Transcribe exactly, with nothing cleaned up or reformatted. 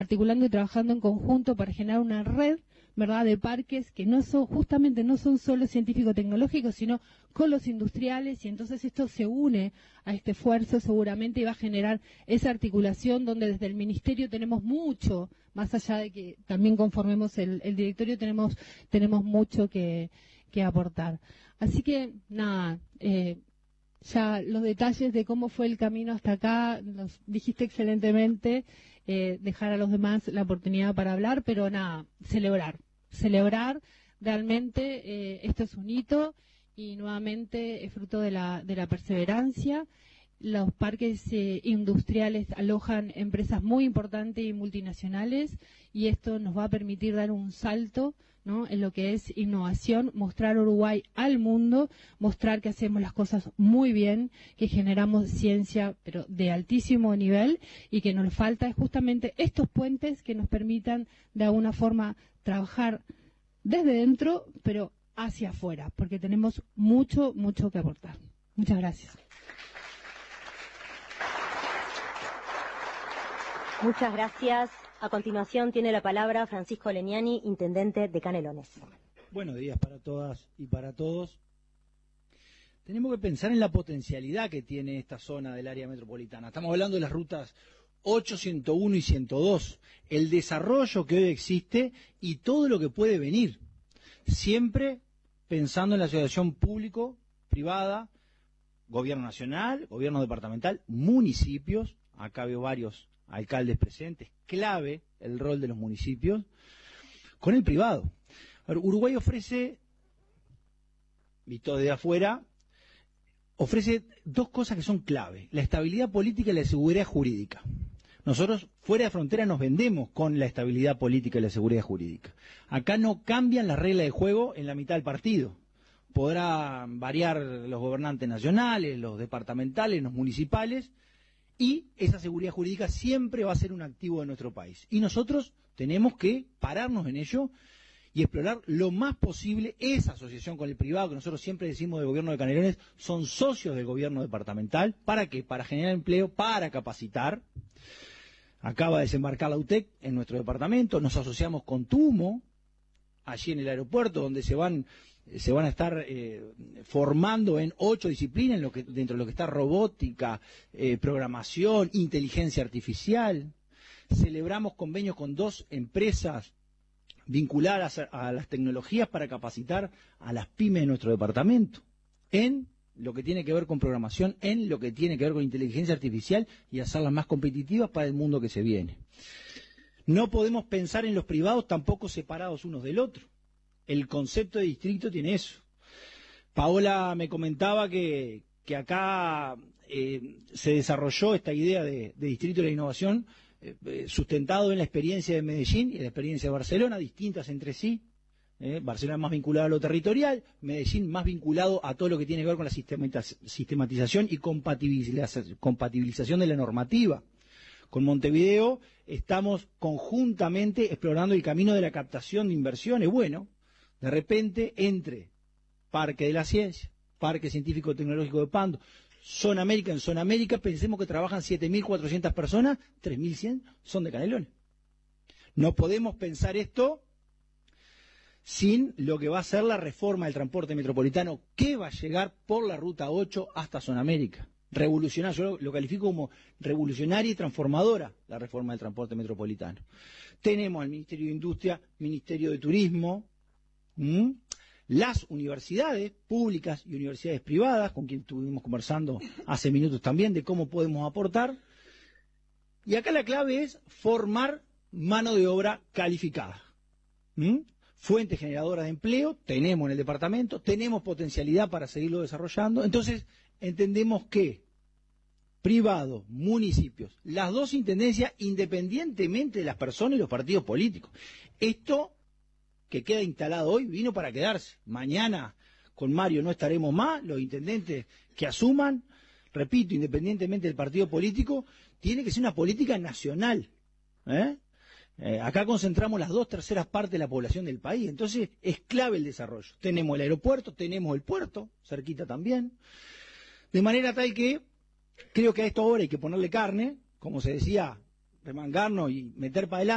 articulando y trabajando en conjunto para generar una red, ¿verdad?, de parques que no son, justamente no son solo científico-tecnológicos, sino con los industriales, y entonces esto se une a este esfuerzo seguramente y va a generar esa articulación donde desde el Ministerio tenemos mucho, más allá de que también conformemos el, el directorio, tenemos, tenemos mucho que, que aportar. Así que, nada, eh, ya los detalles de cómo fue el camino hasta acá, los dijiste excelentemente, eh, dejar a los demás la oportunidad para hablar, pero nada, celebrar, celebrar, realmente eh, esto es un hito y nuevamente es fruto de la, de la perseverancia. Los parques eh, industriales alojan empresas muy importantes y multinacionales y esto nos va a permitir dar un salto, ¿no?, en lo que es innovación, mostrar Uruguay al mundo, mostrar que hacemos las cosas muy bien, que generamos ciencia pero de altísimo nivel y que nos falta es justamente estos puentes que nos permitan de alguna forma trabajar desde dentro pero hacia afuera, porque tenemos mucho, mucho que aportar. Muchas gracias. Muchas gracias. A continuación tiene la palabra Francisco Leniani, intendente de Canelones. Buenos días para todas y para todos. Tenemos que pensar en la potencialidad que tiene esta zona del área metropolitana. Estamos hablando de las rutas ocho, ciento uno y ciento dos, el desarrollo que hoy existe y todo lo que puede venir. Siempre pensando en la asociación público-privada, gobierno nacional, gobierno departamental, municipios, acá veo varios alcaldes presentes, clave el rol de los municipios, con el privado. Uruguay ofrece, visto de afuera, ofrece dos cosas que son clave, la estabilidad política y la seguridad jurídica. Nosotros fuera de frontera nos vendemos con la estabilidad política y la seguridad jurídica. Acá no cambian las reglas de juego en la mitad del partido. Podrán variar los gobernantes nacionales, los departamentales, los municipales, y esa seguridad jurídica siempre va a ser un activo de nuestro país. Y nosotros tenemos que pararnos en ello y explorar lo más posible esa asociación con el privado, que nosotros siempre decimos del gobierno de Canelones, son socios del gobierno departamental. ¿Para qué? Para generar empleo, para capacitar. Acaba de desembarcar la U T E C en nuestro departamento, nos asociamos con Tumo, allí en el aeropuerto, donde se van... se van a estar eh, formando en ocho disciplinas, en lo que, dentro de lo que está robótica, eh, programación, inteligencia artificial. Celebramos convenios con dos empresas vinculadas a, a las tecnologías para capacitar a las pymes de nuestro departamento en lo que tiene que ver con programación, en lo que tiene que ver con inteligencia artificial y hacerlas más competitivas para el mundo que se viene. No podemos pensar en los privados tampoco separados unos del otro. El concepto de distrito tiene eso. Paola me comentaba que, que acá eh, se desarrolló esta idea de, de distrito de la innovación eh, sustentado en la experiencia de Medellín y la experiencia de Barcelona, distintas entre sí. Eh, Barcelona más vinculado a lo territorial, Medellín más vinculado a todo lo que tiene que ver con la sistematización y compatibilización de la normativa. Con Montevideo estamos conjuntamente explorando el camino de la captación de inversiones. Bueno, de repente, entre Parque de la Ciencia, Parque Científico Tecnológico de Pando, Zona América, en Zona América pensemos que trabajan siete mil cuatrocientas personas, tres mil cien son de Canelones. No podemos pensar esto sin lo que va a ser la reforma del transporte metropolitano, que va a llegar por la Ruta ocho hasta Zona América. Revolucionaria, yo lo, lo califico como revolucionaria y transformadora la reforma del transporte metropolitano. Tenemos al Ministerio de Industria, Ministerio de Turismo, ¿Mm? las universidades públicas y universidades privadas, con quien estuvimos conversando hace minutos también, de cómo podemos aportar. Y acá la clave es formar mano de obra calificada. ¿Mm? Fuentes generadoras de empleo, tenemos en el departamento, tenemos potencialidad para seguirlo desarrollando. Entonces, entendemos que privado, municipios, las dos intendencias, independientemente de las personas y los partidos políticos. Esto que queda instalado hoy vino para quedarse. Mañana con Mario no estaremos más, los intendentes que asuman, repito, independientemente del partido político, tiene que ser una política nacional. ¿eh? Eh, acá concentramos las dos terceras partes de la población del país, entonces es clave el desarrollo. Tenemos el aeropuerto, tenemos el puerto, cerquita también, de manera tal que creo que a esto ahora hay que ponerle carne, como se decía, remangarnos y meter para adelante.